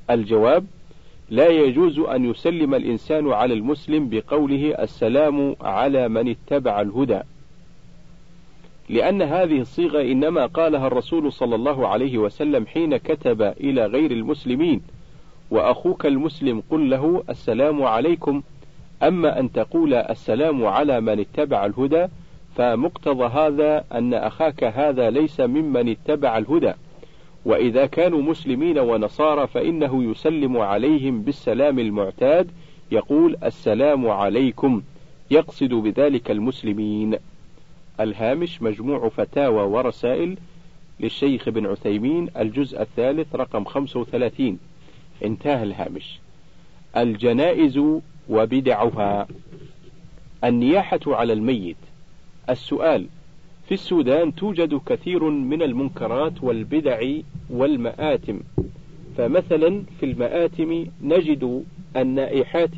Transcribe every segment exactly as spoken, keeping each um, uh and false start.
الجواب: لا يجوز أن يسلم الإنسان على المسلم بقوله السلام على من اتبع الهدى، لأن هذه الصيغة إنما قالها الرسول صلى الله عليه وسلم حين كتب إلى غير المسلمين: وأخوك المسلم قل له السلام عليكم. أما أن تقول السلام على من اتبع الهدى، فمقتضى هذا أن أخاك هذا ليس ممن اتبع الهدى، وإذا كانوا مسلمين ونصارى فإنه يسلم عليهم بالسلام المعتاد، يقول السلام عليكم، يقصد بذلك المسلمين. الهامش: مجموع فتاوى ورسائل للشيخ بن عثيمين، الجزء الثالث رقم خمسة وثلاثين. انتهى الهامش. الجنائز وبدعها. النياحة على الميت. السؤال: في السودان توجد كثير من المنكرات والبدع والمآتم، فمثلا في المآتم نجد النائحات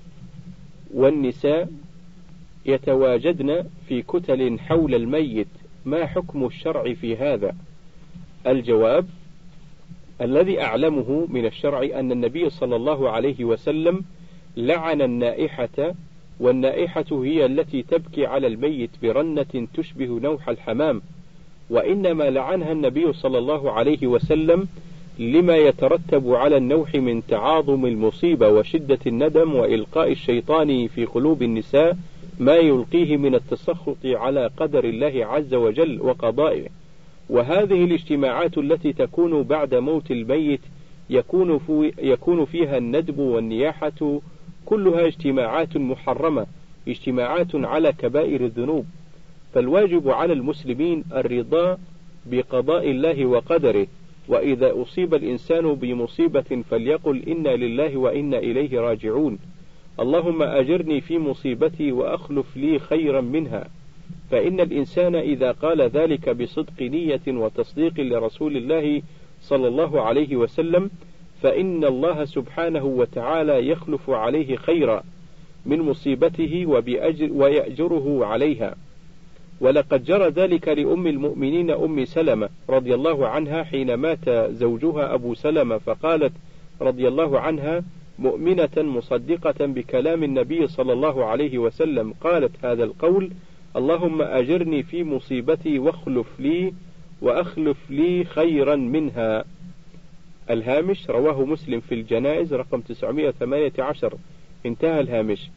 والنساء يتواجدن في كتل حول الميت، ما حكم الشرع في هذا؟ الجواب: الذي أعلمه من الشرع أن النبي صلى الله عليه وسلم لعن النائحة، والنائحة هي التي تبكي على الميت برنة تشبه نوح الحمام، وإنما لعنها النبي صلى الله عليه وسلم لما يترتب على النوح من تعاظم المصيبة وشدة الندم وإلقاء الشيطان في قلوب النساء ما يلقيه من التسخط على قدر الله عز وجل وقضائه. وهذه الاجتماعات التي تكون بعد موت الميت يكون, في يكون فيها الندب والنياحة كلها اجتماعات محرمة، اجتماعات على كبائر الذنوب، فالواجب على المسلمين الرضا بقضاء الله وقدره، وإذا أصيب الإنسان بمصيبة فليقل إنا لله وإنا إليه راجعون، اللهم أجرني في مصيبتي وأخلف لي خيرا منها. فإن الإنسان إذا قال ذلك بصدق نية وتصديق لرسول الله صلى الله عليه وسلم فإن الله سبحانه وتعالى يخلف عليه خيرا من مصيبته وبأجر ويأجره عليها. ولقد جرى ذلك لأم المؤمنين أم سلمة رضي الله عنها حين مات زوجها أبو سلمة، فقالت رضي الله عنها مؤمنة مصدقة بكلام النبي صلى الله عليه وسلم، قالت هذا القول: اللهم أجرني في مصيبتي واخلف لي وأخلف لي خيرا منها. الهامش: رواه مسلم في الجنائز رقم تسعمائة وثمانية عشر. انتهى الهامش.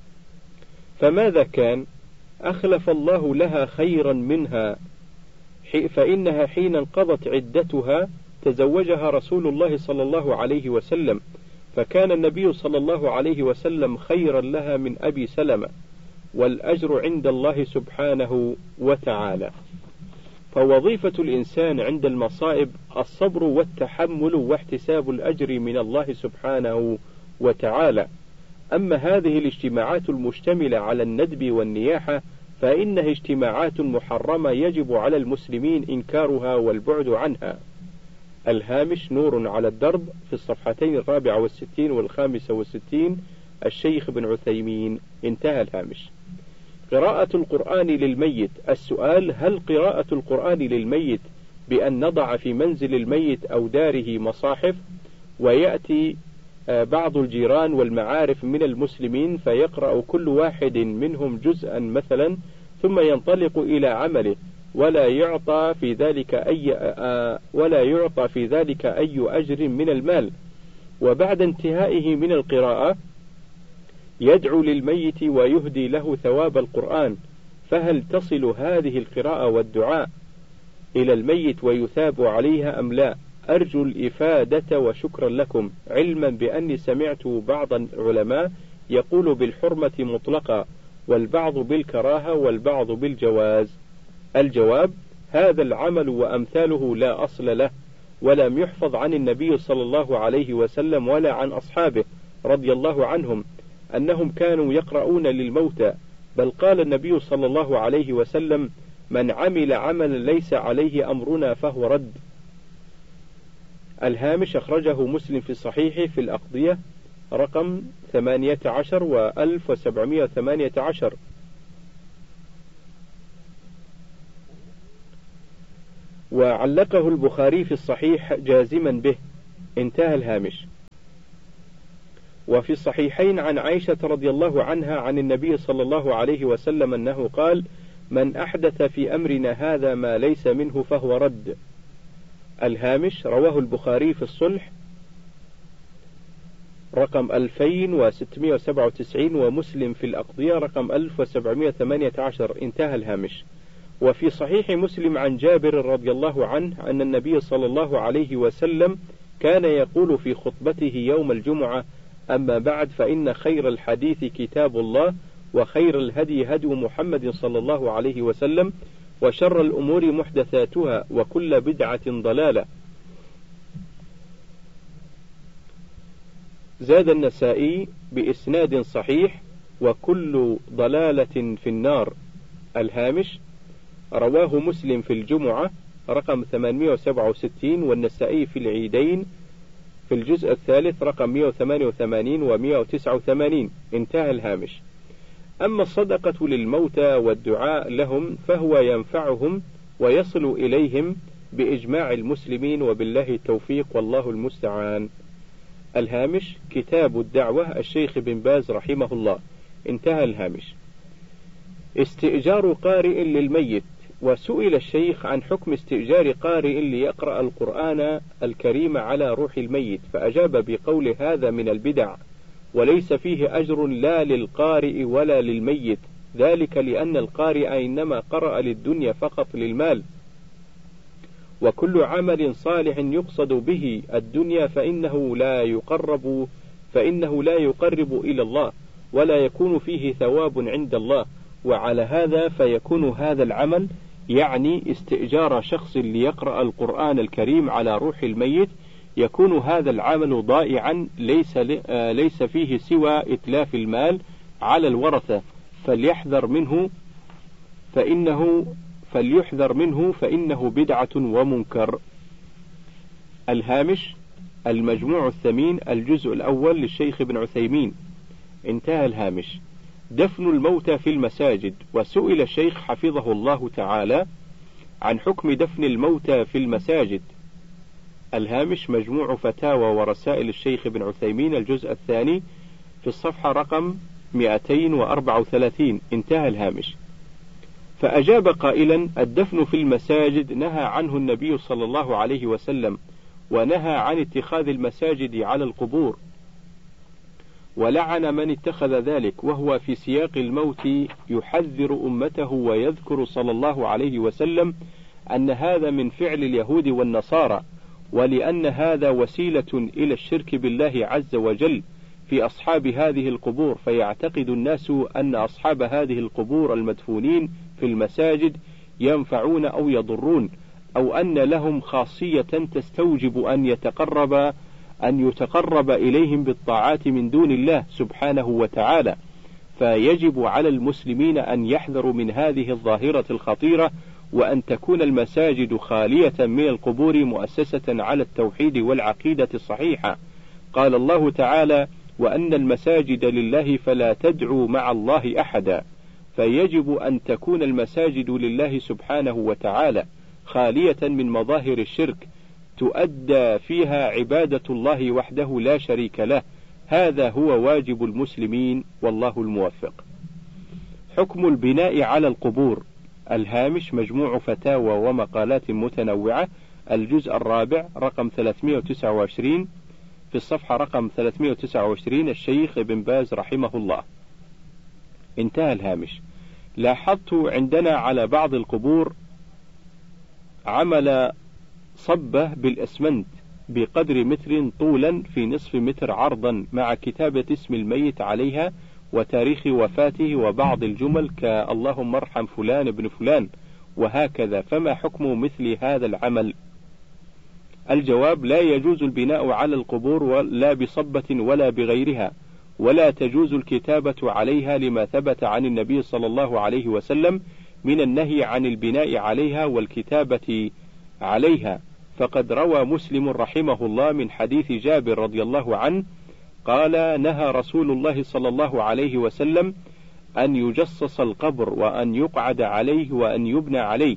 فماذا كان؟ أخلف الله لها خيرا منها، فإنها حين انقضت عدتها تزوجها رسول الله صلى الله عليه وسلم، فكان النبي صلى الله عليه وسلم خيرا لها من أبي سلمة، والأجر عند الله سبحانه وتعالى. فوظيفة الإنسان عند المصائب الصبر والتحمل واحتساب الأجر من الله سبحانه وتعالى. أما هذه الاجتماعات المشتملة على الندب والنياحة فإنها اجتماعات محرمة يجب على المسلمين إنكارها والبعد عنها. الهامش: نور على الدرب، في الصفحتين الرابعة والستين والخامسة والستين، الشيخ بن عثيمين. انتهى الهامش. قراءة القرآن للميت. السؤال: هل قراءة القرآن للميت بأن نضع في منزل الميت أو داره مصاحف، ويأتي بعض الجيران والمعارف من المسلمين فيقرأ كل واحد منهم جزءا مثلا ثم ينطلق إلى عمله ولا يعطى في ذلك أي ولا يعطى في ذلك أي أجر من المال، وبعد انتهائه من القراءة يدعو للميت ويهدي له ثواب القرآن، فهل تصل هذه القراءة والدعاء إلى الميت ويثاب عليها أم لا؟ أرجو الإفادة وشكرا لكم، علما بأني سمعت بعض العلماء يقول بالحرمة مطلقا، والبعض بالكراهة والبعض بالجواز. الجواب: هذا العمل وأمثاله لا أصل له، ولم يحفظ عن النبي صلى الله عليه وسلم ولا عن أصحابه رضي الله عنهم أنهم كانوا يقرؤون للموتى، بل قال النبي صلى الله عليه وسلم: من عمل عملا ليس عليه أمرنا فهو رد. الهامش: أخرجه مسلم في صحيحه في الأقضية رقم ثمانية عشر وألف وسبعمائة وثمانية عشر. وعلقه البخاري في الصحيح جازما به. انتهى الهامش. وفي الصحيحين عن عائشة رضي الله عنها عن النبي صلى الله عليه وسلم أنه قال: من أحدث في أمرنا هذا ما ليس منه فهو رد. الهامش رواه البخاري في الصلح رقم ألفين وستمائة وسبعة وتسعين، ومسلم في الأقضية رقم ألف وسبعمائة وثمانية عشر. انتهى الهامش. وفي صحيح مسلم عن جابر رضي الله عنه أن النبي صلى الله عليه وسلم كان يقول في خطبته يوم الجمعة: أما بعد، فإن خير الحديث كتاب الله، وخير الهدي هدي محمد صلى الله عليه وسلم، وشر الأمور محدثاتها، وكل بدعة ضلالة. زاد النسائي بإسناد صحيح: وكل ضلالة في النار. الهامش رواه مسلم في الجمعة رقم ثمانمائة وسبعة وستين، والنسائي في العيدين في الجزء الثالث رقم مائة وثمانية وثمانين و مائة وتسعة وثمانين. انتهى الهامش. أما الصدقة للموتى والدعاء لهم فهو ينفعهم ويصل إليهم بإجماع المسلمين، وبالله التوفيق والله المستعان. الهامش كتاب الدعوة الشيخ بن باز رحمه الله. انتهى الهامش. استئجار قارئ للميت. وسئل الشيخ عن حكم استئجار قارئ ليقرأ القرآن الكريم على روح الميت، فأجاب بقول: هذا من البدع، وليس فيه أجر لا للقارئ ولا للميت، ذلك لأن القارئ إنما قرأ للدنيا فقط للمال، وكل عمل صالح يقصد به الدنيا فإنه لا يقرب فإنه لا يقرب إلى الله، ولا يكون فيه ثواب عند الله. وعلى هذا فيكون هذا العمل، يعني استئجار شخص ليقرأ القرآن الكريم على روح الميت، يكون هذا العمل ضائعا ليس ليس فيه سوى إتلاف المال على الورثة، فليحذر منه فإنه فليحذر منه فإنه بدعة ومنكر. الهامش المجموع الثمين الجزء الأول للشيخ ابن عثيمين. انتهى الهامش. دفن الموتى في المساجد. وسئل الشيخ حفظه الله تعالى عن حكم دفن الموتى في المساجد. الهامش مجموع فتاوى ورسائل الشيخ ابن عثيمين الجزء الثاني في الصفحة رقم مئتين وأربعة وثلاثين. انتهى الهامش. فأجاب قائلا: الدفن في المساجد نهى عنه النبي صلى الله عليه وسلم، ونهى عن اتخاذ المساجد على القبور، ولعن من اتخذ ذلك، وهو في سياق الموت يحذر أمته، ويذكر صلى الله عليه وسلم أن هذا من فعل اليهود والنصارى، ولأن هذا وسيلة إلى الشرك بالله عز وجل في أصحاب هذه القبور، فيعتقد الناس أن أصحاب هذه القبور المدفونين في المساجد ينفعون أو يضرون، أو أن لهم خاصية تستوجب أن يتقرب أن يتقرب إليهم بالطاعات من دون الله سبحانه وتعالى. فيجب على المسلمين أن يحذروا من هذه الظاهرة الخطيرة، وأن تكون المساجد خالية من القبور مؤسسة على التوحيد والعقيدة الصحيحة. قال الله تعالى: وأن المساجد لله فلا تدعوا مع الله أحدا. فيجب أن تكون المساجد لله سبحانه وتعالى خالية من مظاهر الشرك، تؤدى فيها عبادة الله وحده لا شريك له. هذا هو واجب المسلمين، والله الموفق. حكم البناء على القبور. الهامش مجموع فتاوى ومقالات متنوعة الجزء الرابع رقم ثلاثمائة وتسعة وعشرين في الصفحة رقم ثلاثمائة وتسعة وعشرين، الشيخ ابن باز رحمه الله. انتهى الهامش. لاحظت عندنا على بعض القبور عمل صبة بالأسمنت بقدر متر طولا في نصف متر عرضا، مع كتابة اسم الميت عليها وتاريخ وفاته وبعض الجمل كاللهم ارحم فلان ابن فلان وهكذا، فما حكم مثل هذا العمل؟ الجواب: لا يجوز البناء على القبور ولا بصبة ولا بغيرها، ولا تجوز الكتابة عليها، لما ثبت عن النبي صلى الله عليه وسلم من النهي عن البناء عليها والكتابة عليها. فقد روى مسلم رحمه الله من حديث جابر رضي الله عنه قال: نهى رسول الله صلى الله عليه وسلم أن يجصص القبر، وأن يقعد عليه، وأن يبنى عليه.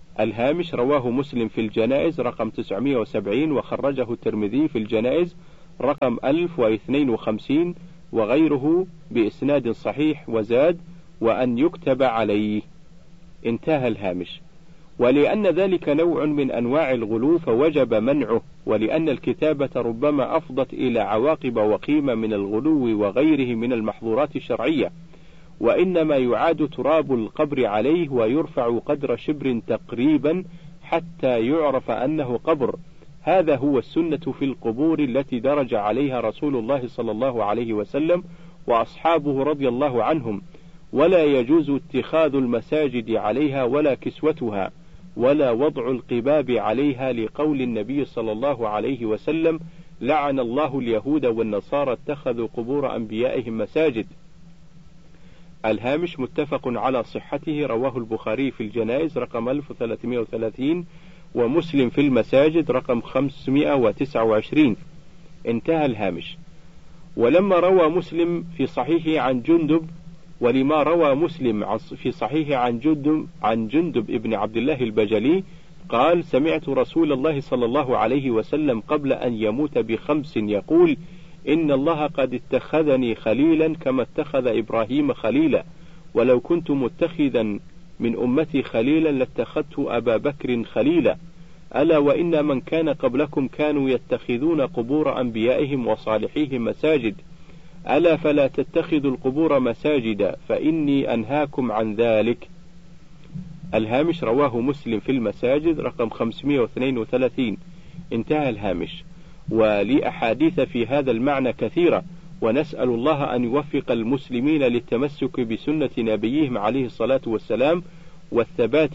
الهامش رواه مسلم في الجنائز رقم تسعمائة وسبعين، وخرجه الترمذي في الجنائز رقم ألف واثنين وخمسين وغيره بإسناد صحيح، وزاد: وأن يكتب عليه. انتهى الهامش. ولأن ذلك نوع من أنواع الغلو فوجب منعه، ولأن الكتابة ربما أفضت إلى عواقب وقيمة من الغلو وغيره من المحظورات الشرعية، وإنما يعاد تراب القبر عليه ويرفع قدر شبر تقريبا حتى يعرف أنه قبر. هذا هو السنة في القبور التي درج عليها رسول الله صلى الله عليه وسلم وأصحابه رضي الله عنهم، ولا يجوز اتخاذ المساجد عليها ولا كسوتها ولا وضع القباب عليها، لقول النبي صلى الله عليه وسلم: لعن الله اليهود والنصارى اتخذوا قبور أنبيائهم مساجد. الهامش متفق على صحته، رواه البخاري في الجنائز رقم ألف وثلاثمائة وثلاثين، ومسلم في المساجد رقم خمسمائة وتسعة وعشرين. انتهى الهامش. ولما روى مسلم في صحيحه عن جندب ولما روى مسلم في صحيحه عن جندب عن جندب ابن عبد الله البجلي قال: سمعت رسول الله صلى الله عليه وسلم قبل أن يموت بخمس يقول: إن الله قد اتخذني خليلا كما اتخذ إبراهيم خليلا، ولو كنت متخذا من أمتي خليلا لاتخذت أبا بكر خليلا. ألا وإن من كان قبلكم كانوا يتخذون قبور أنبيائهم وصالحيهم مساجد، ألا فلا تتخذوا القبور مساجدا فإني أنهاكم عن ذلك. الهامش رواه مسلم في المساجد رقم خمسمائة واثنين وثلاثين. انتهى الهامش. ولأحاديث في هذا المعنى كثيرة، ونسأل الله أن يوفق المسلمين للتمسك بسنة نبيهم عليه الصلاة والسلام والثبات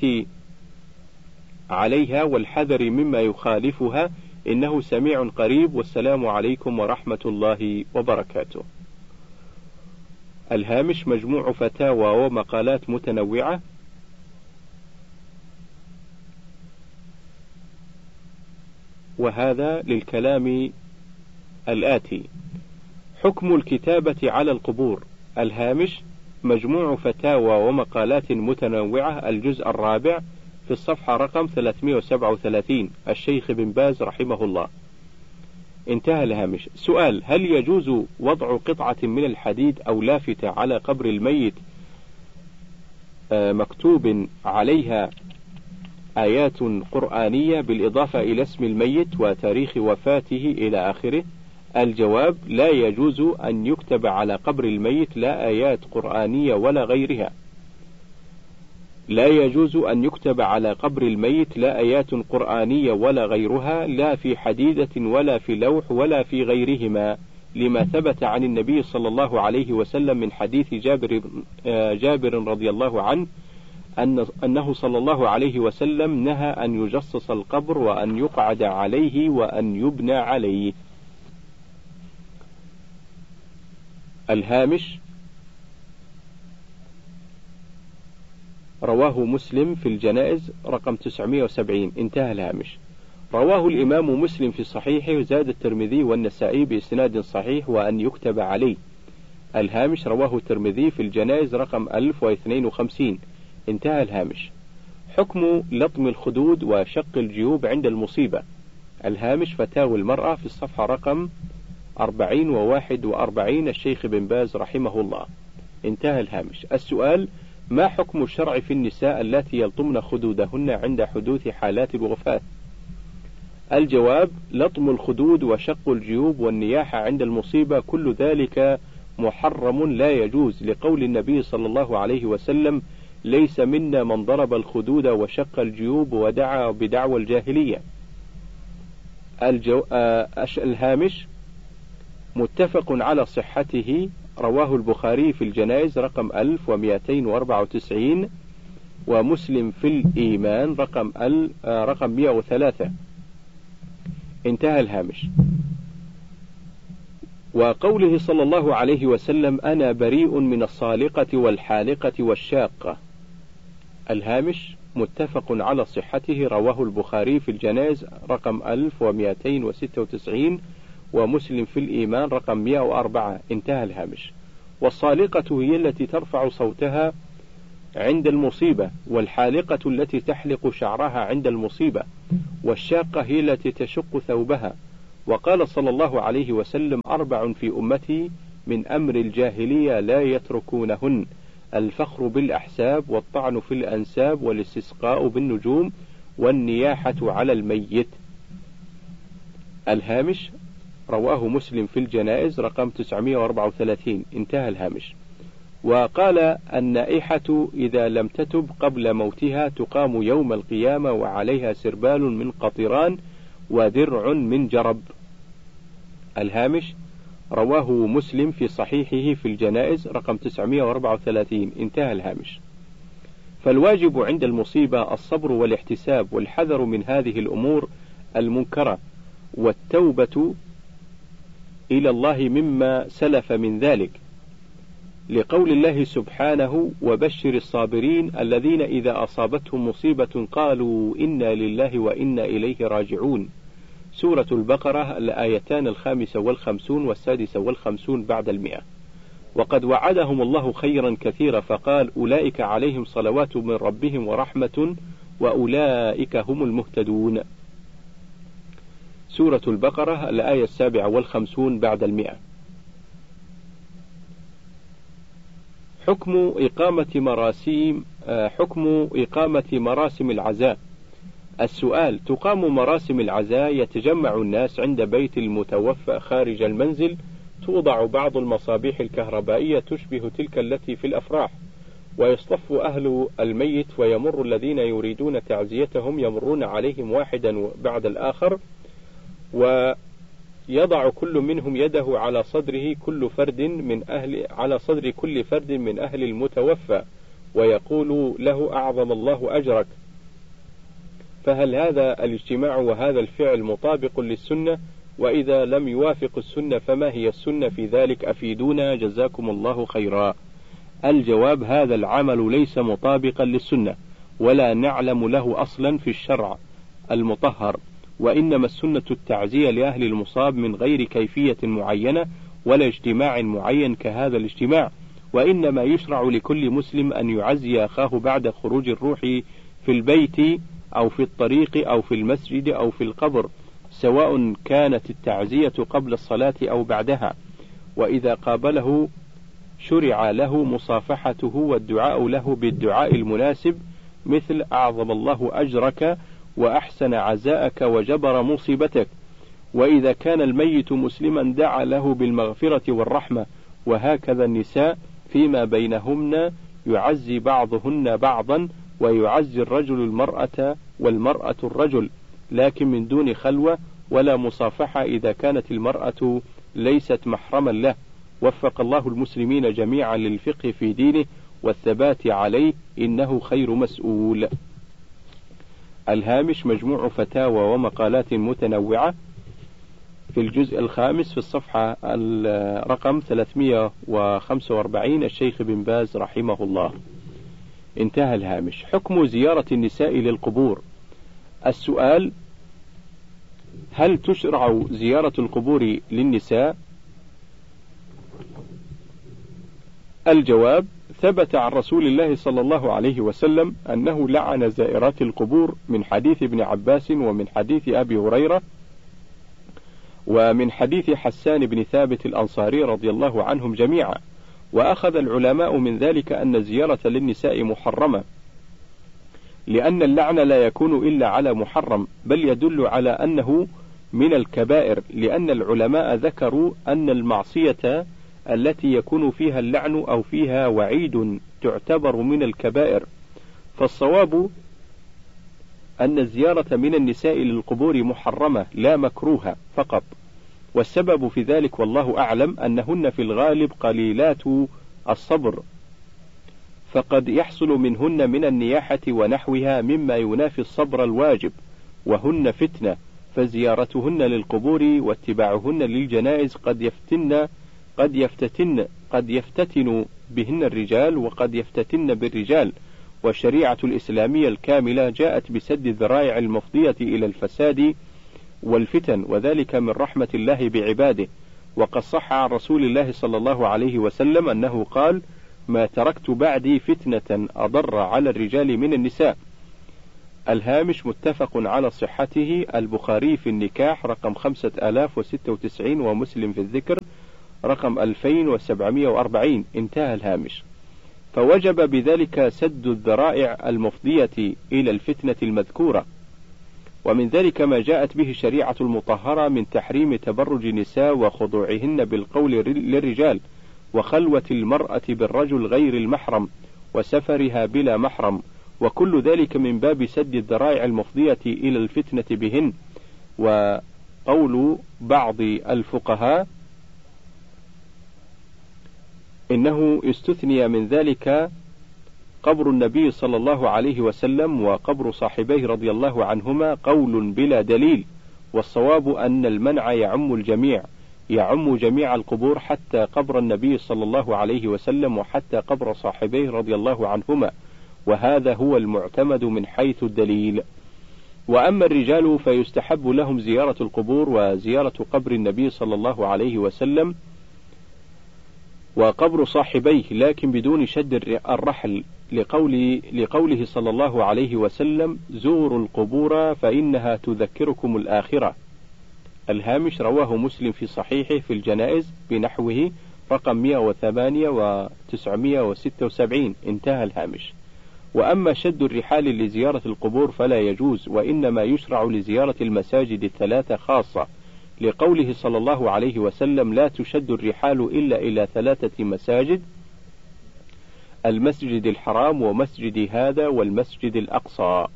عليها والحذر مما يخالفها، إنه سميع قريب. والسلام عليكم ورحمة الله وبركاته. الهامش مجموع فتاوى ومقالات متنوعة. وهذا للكلام الآتي: حكم الكتابة على القبور. الهامش مجموع فتاوى ومقالات متنوعة، الجزء الرابع، في الصفحة رقم ثلاثمائة وسبعة وثلاثين، الشيخ بن باز رحمه الله. انتهى الهامش. سؤال: هل يجوز وضع قطعة من الحديد أو لافتة على قبر الميت مكتوب عليها آيات قرآنية بالإضافة إلى اسم الميت وتاريخ وفاته إلى آخره؟ الجواب: لا يجوز أن يكتب على قبر الميت لا آيات قرآنية ولا غيرها. لا يجوز أن يكتب على قبر الميت لا آيات قرآنية ولا غيرها، لا في حديدة ولا في لوح ولا في غيرهما، لما ثبت عن النبي صلى الله عليه وسلم من حديث جابر, جابر رضي الله عنه أن أنه صلى الله عليه وسلم نهى أن يجصص القبر وأن يقعد عليه وأن يبنى عليه. الهامش رواه مسلم في الجنائز رقم تسعمائة وسبعين. انتهى الهامش. رواه الإمام مسلم في صحيحه، زاد الترمذي والنسائي بإسناد صحيح: وأن يكتب عليه. الهامش رواه الترمذي في الجنائز رقم ألف واثنين وخمسين. انتهى الهامش. حكم لطم الخدود وشق الجيوب عند المصيبة. الهامش فتاوى المرأة في الصفحة رقم أربعين وواحد وأربعين، الشيخ بن باز رحمه الله. انتهى الهامش. السؤال: ما حكم الشرع في النساء التي يلطمن خدودهن عند حدوث حالات الوفاة؟ الجواب: لطم الخدود وشق الجيوب والنياحة عند المصيبة كل ذلك محرم لا يجوز، لقول النبي صلى الله عليه وسلم: ليس منا من ضرب الخدود وشق الجيوب ودعا بدعوى الجاهلية. الجو... آه... الهامش متفق على صحته، رواه البخاري في الجنائز رقم ألف ومئتين وأربعة وتسعين، ومسلم في الإيمان رقم ال... آه... رقم مئة وثلاثة. انتهى الهامش. وقوله صلى الله عليه وسلم: أنا بريء من الصالقة والحالقة والشاقة. الهامش متفق على صحته، رواه البخاري في الجنائز رقم ألف ومئتين وستة وتسعين، ومسلم في الإيمان رقم مئة وأربعة. انتهى الهامش. والصالقة هي التي ترفع صوتها عند المصيبة، والحالقة التي تحلق شعرها عند المصيبة، والشاقة هي التي تشق ثوبها، وقال صلى الله عليه وسلم: أربع في أمتي من أمر الجاهلية لا يتركونهن: الفخر بالأحساب، والطعن في الأنساب، والاستسقاء بالنجوم، والنياحة على الميت. الهامش: رواه مسلم في الجنائز رقم تسعمائة وأربعة وثلاثين. انتهى الهامش. وقال: النائحة إذا لم تتب قبل موتها تقام يوم القيامة وعليها سربال من قطران ودرع من جرب. الهامش: رواه مسلم في صحيحه في الجنائز رقم تسعمائة وأربعة وثلاثين. انتهى الهامش. فالواجب عند المصيبة الصبر والاحتساب والحذر من هذه الأمور المنكرة، والتوبة إلى الله مما سلف من ذلك، لقول الله سبحانه: وبشر الصابرين الذين إذا أصابتهم مصيبة قالوا إنا لله وإنا إليه راجعون. سورة البقرة، الآيتان الخامسة والخمسون والسادسة والخمسون بعد المئة. وقد وعدهم الله خيرا كثيرا فقال: أولئك عليهم صلوات من ربهم ورحمة وأولئك هم المهتدون. سورة البقرة، الآية السابعة والخمسون بعد المئة. حكم إقامة مراسم حكم إقامة مراسم العزاء. السؤال: تقام مراسم العزاء يتجمع الناس عند بيت المتوفى خارج المنزل، توضع بعض المصابيح الكهربائية تشبه تلك التي في الأفراح، ويصطف أهل الميت ويمر الذين يريدون تعزيتهم يمرون عليهم واحدا بعد الآخر، ويضع كل منهم يده على صدره كل فرد من أهل على صدر كل فرد من أهل المتوفى، ويقول له: أعظم الله أجرك. فهل هذا الاجتماع وهذا الفعل مطابق للسنة؟ وإذا لم يوافق السنة فما هي السنة في ذلك؟ أفيدونا جزاكم الله خيرا. الجواب: هذا العمل ليس مطابقا للسنة، ولا نعلم له أصلا في الشرع المطهر، وإنما السنة التعزية لأهل المصاب من غير كيفية معينة ولا اجتماع معين كهذا الاجتماع، وإنما يشرع لكل مسلم أن يعزي أخاه بعد خروج الروح في البيت أو في الطريق أو في المسجد أو في القبر، سواء كانت التعزية قبل الصلاة أو بعدها. وإذا قابله شرع له مصافحته والدعاء له بالدعاء المناسب، مثل: أعظم الله أجرك وأحسن عزاءك وجبر مصيبتك. وإذا كان الميت مسلما دعا له بالمغفرة والرحمة. وهكذا النساء فيما بينهن يعزي بعضهن بعضا، ويعزي الرجل المرأة والمرأة الرجل، لكن من دون خلوة ولا مصافحة إذا كانت المرأة ليست محرما له. وفق الله المسلمين جميعا للفقه في دينه والثبات عليه، إنه خير مسؤول. الهامش: مجموع فتاوى ومقالات متنوعة، في الجزء الخامس في الصفحة الرقم ثلاثمائة وخمسة وأربعين، الشيخ بن باز رحمه الله. انتهى الهامش. حكم زيارة النساء للقبور. السؤال: هل تشرع زيارة القبور للنساء؟ الجواب: ثبت عن رسول الله صلى الله عليه وسلم أنه لعن زائرات القبور، من حديث ابن عباس ومن حديث أبي هريرة ومن حديث حسان بن ثابت الأنصاري رضي الله عنهم جميعا. وأخذ العلماء من ذلك أن الزيارة للنساء محرمة، لأن اللعن لا يكون إلا على محرم، بل يدل على أنه من الكبائر، لأن العلماء ذكروا أن المعصية التي يكون فيها اللعن أو فيها وعيد تعتبر من الكبائر. فالصواب أن الزيارة من النساء للقبور محرمة لا مكروهة فقط، والسبب في ذلك والله أعلم أنهن في الغالب قليلات الصبر، فقد يحصل منهن من النياحة ونحوها مما ينافي الصبر الواجب، وهن فتنة، فزيارتهن للقبور واتباعهن للجنائز قد يفتن قد يفتتن قد يفتتن بهن الرجال وقد يفتتن بالرجال. والشريعة الإسلامية الكاملة جاءت بسد الذرائع المفضية إلى الفساد والفتن، وذلك من رحمة الله بعباده. وقد صح عن رسول الله صلى الله عليه وسلم أنه قال: ما تركت بعدي فتنة أضر على الرجال من النساء. الهامش متفق على صحته، البخاري في النكاح رقم خمسة آلاف وستة وتسعين، ومسلم في الذكر رقم ألفين وسبعمائة وأربعين. انتهى الهامش. فوجب بذلك سد الذرائع المفضية إلى الفتنة المذكورة، ومن ذلك ما جاءت به الشريعة المطهرة من تحريم تبرج النساء وخضوعهن بالقول للرجال، وخلوة المرأة بالرجل غير المحرم، وسفرها بلا محرم، وكل ذلك من باب سد الذرائع المفضية إلى الفتنة بهن. وقول بعض الفقهاء إنه استثني من ذلك قبر النبي صلى الله عليه وسلم وقبر صاحبيه رضي الله عنهما قول بلا دليل، والصواب أن المنع يعم الجميع، يعم جميع القبور حتى قبر النبي صلى الله عليه وسلم وحتى قبر صاحبيه رضي الله عنهما، وهذا هو المعتمد من حيث الدليل. وأما الرجال فيستحب لهم زيارة القبور وزيارة قبر النبي صلى الله عليه وسلم وقبر صاحبيه، لكن بدون شد الرحل، لقول لقوله صلى الله عليه وسلم: زوروا القبور فإنها تذكركم الآخرة. الهامش رواه مسلم في صحيحه في الجنائز بنحوه رقم مئة وثمانية وتسعمائة وستة وسبعين. انتهى الهامش. وأما شد الرحال لزيارة القبور فلا يجوز، وإنما يشرع لزيارة المساجد الثلاثة خاصة، لقوله صلى الله عليه وسلم: لا تشد الرحال إلا إلى ثلاثة مساجد: المسجد الحرام ومسجد هذا والمسجد الأقصى.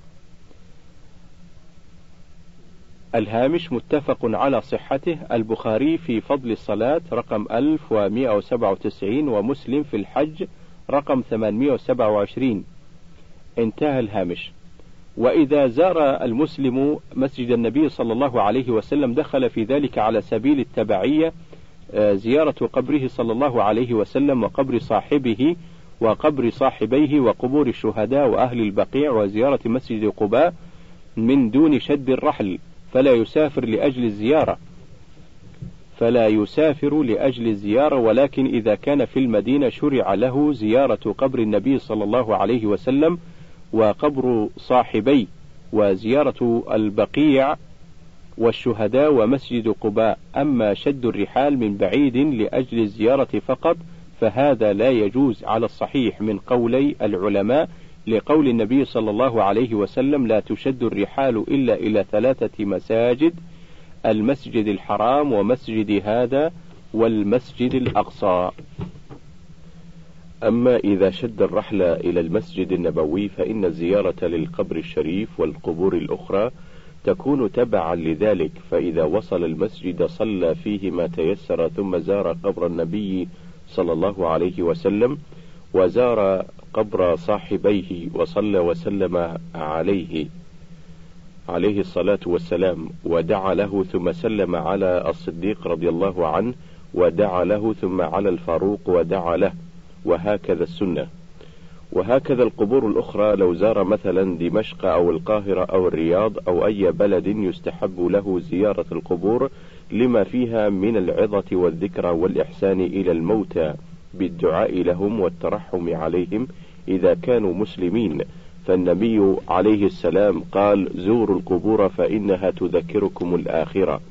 الهامش متفق على صحته، البخاري في فضل الصلاة رقم ألف ومئة وسبعة وتسعين، ومسلم في الحج رقم ثمانمائة وسبعة وعشرين. انتهى الهامش. وإذا زار المسلم مسجد النبي صلى الله عليه وسلم دخل في ذلك على سبيل التبعية زيارة قبره صلى الله عليه وسلم وقبر صاحبه وقبر صاحبيه وقبور الشهداء وأهل البقيع وزيارة مسجد قباء من دون شد الرحل، فلا يسافر لأجل الزيارة فلا يسافر لأجل الزيارة ولكن إذا كان في المدينة شرع له زيارة قبر النبي صلى الله عليه وسلم وقبر صاحبيه وزيارة البقيع والشهداء ومسجد قباء. أما شد الرحال من بعيد لأجل الزيارة فقط فهذا لا يجوز على الصحيح من قولي العلماء، لقول النبي صلى الله عليه وسلم: لا تشد الرحال إلا إلى ثلاثة مساجد: المسجد الحرام ومسجد هذا والمسجد الأقصى. أما إذا شد الرحل إلى المسجد النبوي فإن الزيارة للقبر الشريف والقبور الأخرى تكون تبعا لذلك، فإذا وصل المسجد صلى فيه ما تيسر ثم زار قبر النبي صلى الله عليه وسلم وزار قبر صاحبيه وصلى وسلم عليه عليه الصلاة والسلام ودعا له ثم سلم على الصديق رضي الله عنه ودعا له ثم على الفاروق ودعا له، وهكذا السنة. وهكذا القبور الأخرى لو زار مثلا دمشق أو القاهرة أو الرياض أو أي بلد يستحب له زيارة القبور لما فيها من العظة والذكرى والإحسان إلى الموتى بالدعاء لهم والترحم عليهم إذا كانوا مسلمين، فالنبي عليه السلام قال: زوروا القبور فإنها تذكركم الآخرة.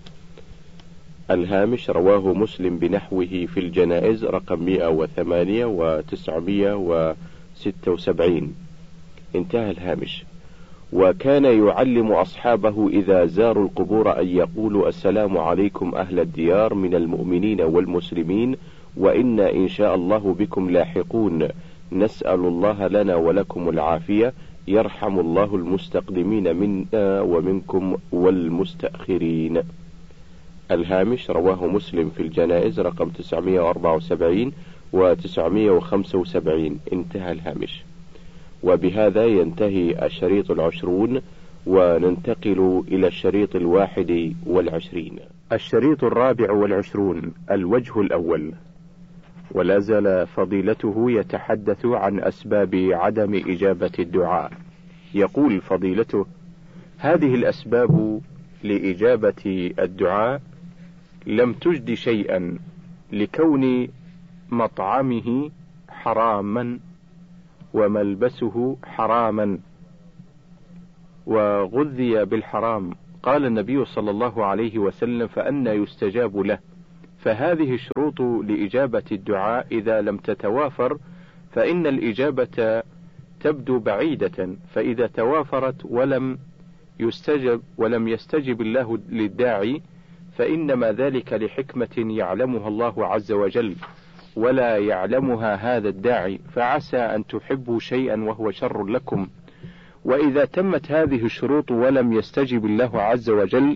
الهامش رواه مسلم بنحوه في الجنائز رقم مئة وثمانية وتسعمائة وستة وسبعين. انتهى الهامش. وكان يعلم أصحابه إذا زاروا القبور أن يقولوا: السلام عليكم أهل الديار من المؤمنين والمسلمين، وإنا إن شاء الله بكم لاحقون، نسأل الله لنا ولكم العافية، يرحم الله المستقدمين منا ومنكم والمستأخرين. الهامش رواه مسلم في الجنائز رقم تسعمائة وأربعة وسبعين وتسعمائة وخمسة وسبعين. انتهى الهامش. وبهذا ينتهي الشريط العشرون، وننتقل إلى الشريط الواحد والعشرين. الشريط الرابع والعشرون، الوجه الأول. ولا زال فضيلته يتحدث عن أسباب عدم إجابة الدعاء. يقول فضيلته: هذه الأسباب لإجابة الدعاء لم تجد شيئا، لكون مطعمه حراما وملبسه حراما وغذي بالحرام، قال النبي صلى الله عليه وسلم: فأنى يستجاب له. فهذه الشروط لإجابة الدعاء إذا لم تتوافر فإن الإجابة تبدو بعيدة، فإذا توافرت ولم يستجب ولم يستجب الله للداعي فإنما ذلك لحكمة يعلمها الله عز وجل ولا يعلمها هذا الداعي، فعسى أن تحبوا شيئا وهو شر لكم. وإذا تمت هذه الشروط ولم يستجب الله عز وجل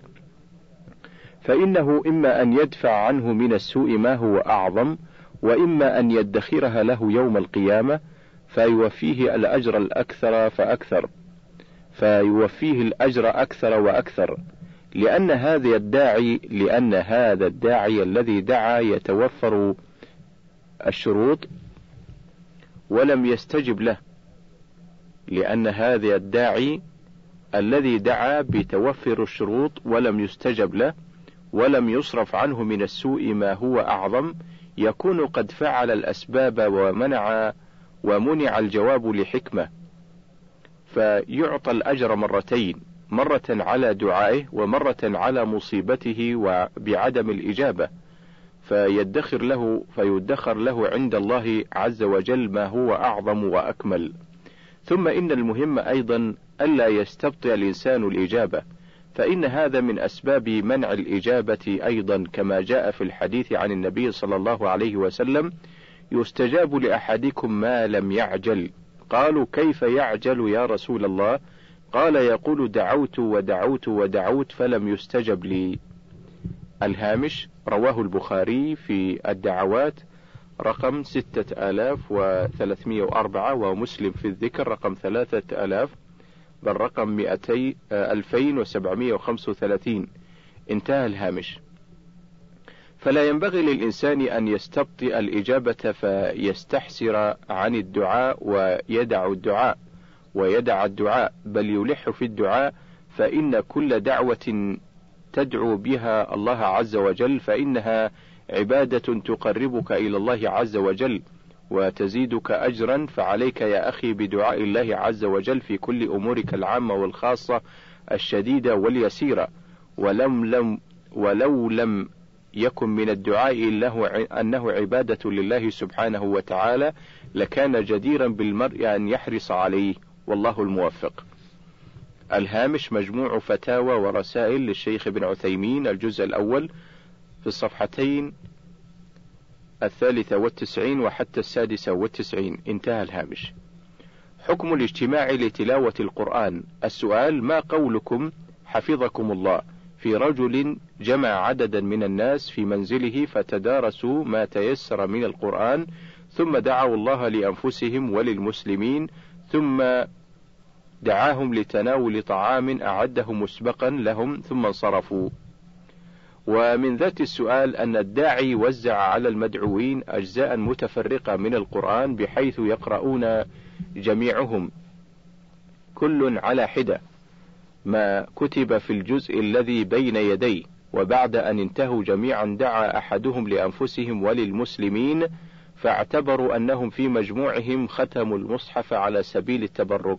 فإنه إما أن يدفع عنه من السوء ما هو أعظم، وإما أن يدخرها له يوم القيامة فيوفيه الأجر الأكثر فأكثر فيوفيه الأجر أكثر وأكثر، لأن هذا الداعي لأن هذا الداعي الذي دعا يتوفر الشروط ولم يستجب له، لأن هذا الداعي الذي دعا بتوفر الشروط ولم يستجب له ولم يصرف عنه من السوء ما هو أعظم، يكون قد فعل الأسباب ومنع ومنع الجواب لحكمة، فيعطى الأجر مرتين، مرة على دعائه ومرة على مصيبته وبعدم الإجابة، فيدخر له فيدخر له عند الله عز وجل ما هو أعظم وأكمل. ثم إن المهم أيضا ألا يستبطئ الإنسان الإجابة، فإن هذا من أسباب منع الإجابة أيضا، كما جاء في الحديث عن النبي صلى الله عليه وسلم: يستجاب لأحدكم ما لم يعجل. قالوا: كيف يعجل يا رسول الله؟ قال: يقول: دعوت ودعوت ودعوت فلم يستجب لي. الهامش: رواه البخاري في الدعوات رقم ستة آلاف وثلاثمائة وأربعة، ومسلم في الذكر رقم ثلاثة آلاف بل رقم مئتي ألفين وسبعمائة وخمسة وثلاثين. انتهى الهامش. فلا ينبغي للإنسان أن يستبطئ الإجابة فيستحسر عن الدعاء ويدع الدعاء ويدع الدعاء بل يلح في الدعاء، فإن كل دعوة تدعو بها الله عز وجل فإنها عبادة تقربك إلى الله عز وجل وتزيدك أجرا، فعليك يا أخي بدعاء الله عز وجل في كل أمورك العامة والخاصة الشديدة واليسيرة، ولم لم ولو لم يكن من الدعاء إلا أنه عبادة لله سبحانه وتعالى لكان جديرا بالمرء أن يحرص عليه، والله الموفق. الهامش: مجموع فتاوى ورسائل للشيخ ابن عثيمين، الجزء الأول في الصفحتين الثالثة والتسعين وحتى السادسة والتسعين. انتهى الهامش. حكم الاجتماع لتلاوة القرآن. السؤال: ما قولكم حفظكم الله في رجل جمع عددا من الناس في منزله فتدارسوا ما تيسر من القرآن ثم دعوا الله لأنفسهم وللمسلمين ثم دعاهم لتناول طعام أعده مسبقا لهم ثم انصرفوا؟ ومن ذات السؤال أن الداعي وزع على المدعوين أجزاء متفرقة من القرآن بحيث يقرؤون جميعهم كل على حدة ما كتب في الجزء الذي بين يديه، وبعد أن انتهوا جميعا دعا أحدهم لأنفسهم وللمسلمين فاعتبروا أنهم في مجموعهم ختموا المصحف على سبيل التبرك.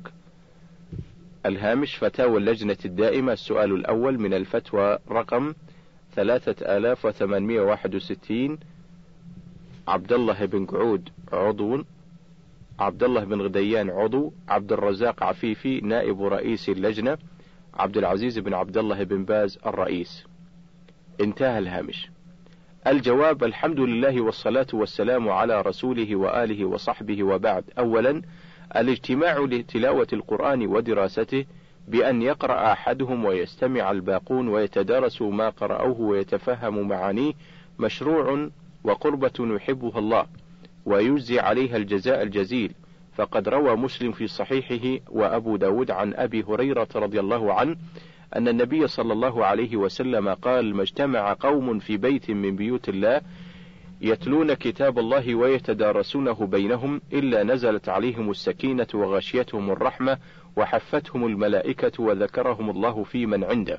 الهامش: فتاوى اللجنة الدائمة، السؤال الأول من الفتوى رقم ثلاثة آلاف وثمانمائة وواحد وستين. عبد الله بن قعود عضو، عبد الله بن غديان عضو، عبد الرزاق عفيفي نائب رئيس اللجنة، عبد العزيز بن عبد الله بن باز الرئيس. انتهى الهامش. الجواب: الحمد لله والصلاة والسلام على رسوله وآله وصحبه، وبعد. أولا، الاجتماع لتلاوة القرآن ودراسته بأن يقرأ أحدهم ويستمع الباقون ويتدارسوا ما قرأوه ويتفهموا معانيه مشروع وقربة يحبها الله ويجزي عليها الجزاء الجزيل، فقد روى مسلم في صحيحه وأبو داود عن أبي هريرة رضي الله عنه أن النبي صلى الله عليه وسلم قال: ما اجتمع قوم في بيت من بيوت الله يتلون كتاب الله ويتدارسونه بينهم إلا نزلت عليهم السكينة وغشيتهم الرحمة وحفتهم الملائكة وذكرهم الله في من عنده.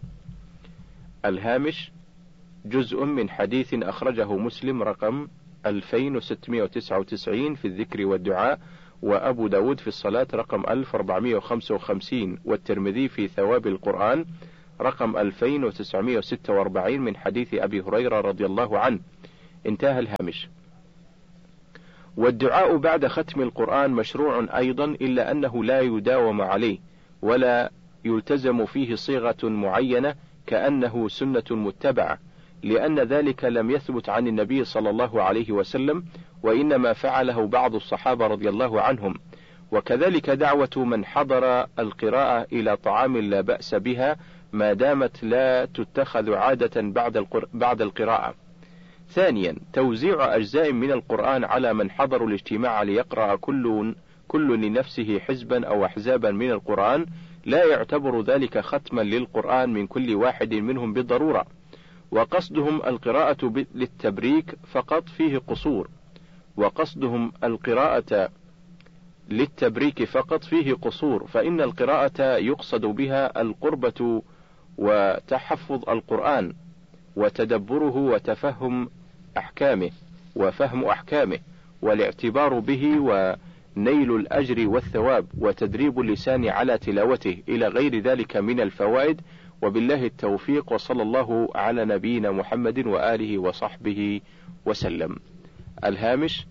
الهامش: جزء من حديث أخرجه مسلم رقم ألفين وستمائة وتسعة وتسعين في الذكر والدعاء، وأبو داود في الصلاة رقم ألف وأربعمائة وخمسة وخمسين، والترمذي في ثواب القرآن رقم ألفين وتسعمائة وستة وأربعين من حديث أبي هريرة رضي الله عنه. انتهى الهامش. والدعاء بعد ختم القرآن مشروع أيضا، إلا أنه لا يداوم عليه ولا يلتزم فيه صيغة معينة كأنه سنة متبعة، لأن ذلك لم يثبت عن النبي صلى الله عليه وسلم، وإنما فعله بعض الصحابة رضي الله عنهم. وكذلك دعوة من حضر القراءة إلى طعام لا بأس بها ما دامت لا تتخذ عادة بعد بعد القراءة. ثانيا، توزيع أجزاء من القرآن على من حضروا الاجتماع ليقرأ كل كل لنفسه حزبا أو أحزابا من القرآن، لا يعتبر ذلك ختما للقرآن من كل واحد منهم بالضرورة، وقصدهم القراءة للتبريك فقط فيه قصور وقصدهم القراءة للتبريك فقط فيه قصور فإن القراءة يقصد بها القربة وتحفظ القرآن وتدبره وتفهم أحكامه وفهم أحكامه والاعتبار به ونيل الأجر والثواب وتدريب اللسان على تلاوته إلى غير ذلك من الفوائد. وبالله التوفيق، وصلى الله على نبينا محمد وآله وصحبه وسلم. الهامش: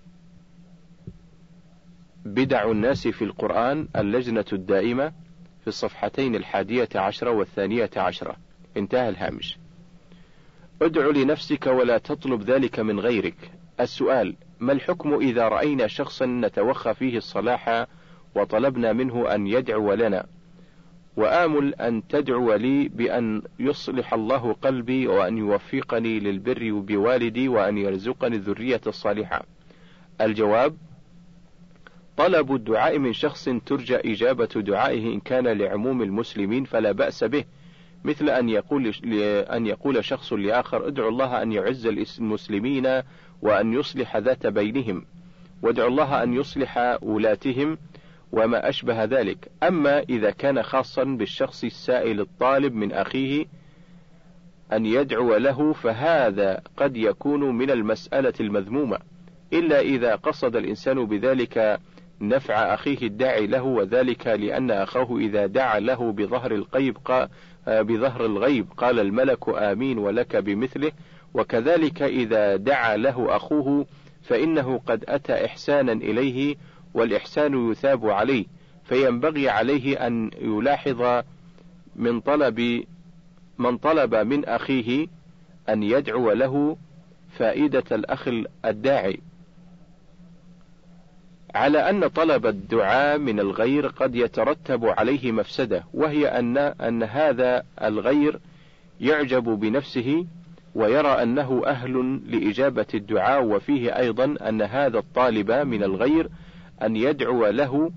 بدع الناس في القرآن، اللجنة الدائمة، في الصفحتين الحادية عشرة والثانية عشرة. انتهى الهامش. ادع لنفسك ولا تطلب ذلك من غيرك. السؤال: ما الحكم إذا رأينا شخصا نتوخى فيه الصلاح وطلبنا منه أن يدعو لنا، وآمل أن تدعو لي بأن يصلح الله قلبي وأن يوفقني للبر بوالدي وأن يرزقني الذرية الصالحة؟ الجواب: طلب الدعاء من شخص ترجى إجابة دعائه إن كان لعموم المسلمين فلا بأس به، مثل أن يقول أن يقول شخص لآخر: ادعو الله أن يعز المسلمين وأن يصلح ذات بينهم، وادعو الله أن يصلح ولاتهم، وما أشبه ذلك. أما إذا كان خاصا بالشخص السائل الطالب من أخيه أن يدعو له فهذا قد يكون من المسألة المذمومة، إلا إذا قصد الإنسان بذلك نفع أخيه الداعي له، وذلك لأن أخاه إذا دعا له بظهر الغيب بظهر الغيب قال الملك آمين ولك بمثله، وكذلك إذا دعا له أخوه فإنه قد أتى إحسانا إليه، والإحسان يثاب عليه، فينبغي عليه أن يلاحظ من طلب من طلب من أخيه أن يدعو له فائدة الأخ الداعي، على أن طلب الدعاء من الغير قد يترتب عليه مفسدة، وهي أن أن هذا الغير يعجب بنفسه ويرى أنه أهل لإجابة الدعاء، وفيه أيضا أن هذا الطالب من الغير أن يدعو له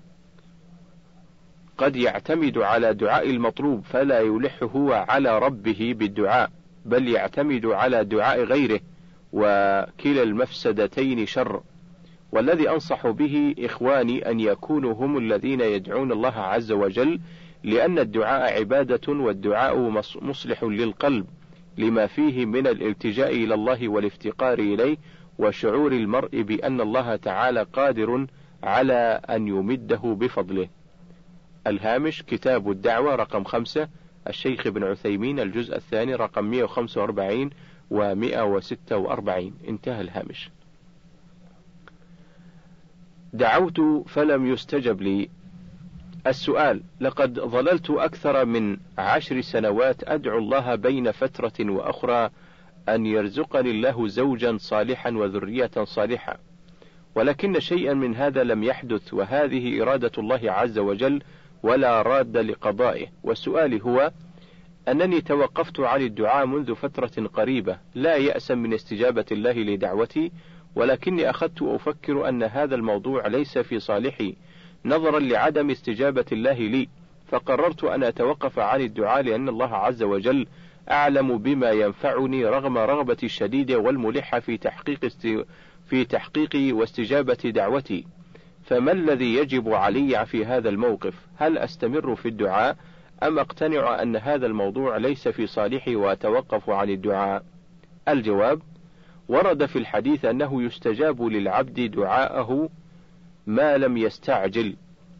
قد يعتمد على دعاء المطلوب فلا يلح هو على ربه بالدعاء، بل يعتمد على دعاء غيره، وكلا المفسدتين شر. والذي أنصح به إخواني أن يكونوا هم الذين يدعون الله عز وجل، لأن الدعاء عبادة، والدعاء مصلح للقلب لما فيه من الالتجاء إلى الله والافتقار إليه، وشعور المرء بأن الله تعالى قادر على أن يمده بفضله. الهامش: كتاب الدعوة رقم خمسة، الشيخ ابن عثيمين، الجزء الثاني رقم مئة وخمسة وأربعين ومئة وستة وأربعين. انتهى الهامش. دعوت فلم يستجب لي. السؤال: لقد ظللت أكثر من عشر سنوات أدعو الله بين فترة وأخرى أن يرزقني الله زوجا صالحا وذرية صالحة، ولكن شيئا من هذا لم يحدث، وهذه إرادة الله عز وجل ولا راد لقضائه. والسؤال هو أنني توقفت عن الدعاء منذ فترة قريبة، لا يأسا من استجابة الله لدعوتي، ولكني أخذت أفكر أن هذا الموضوع ليس في صالحي نظرا لعدم استجابة الله لي، فقررت أن أتوقف عن الدعاء، لأن الله عز وجل أعلم بما ينفعني رغم رغبتي الشديدة والملحة في تحقيق است... في تحقيق واستجابة دعوتي. فما الذي يجب علي في هذا الموقف؟ هل أستمر في الدعاء أم أقتنع أن هذا الموضوع ليس في صالحي وأتوقف عن الدعاء؟ الجواب: ورد في الحديث أنه يستجاب للعبد دعاءه ما لم يستعجل.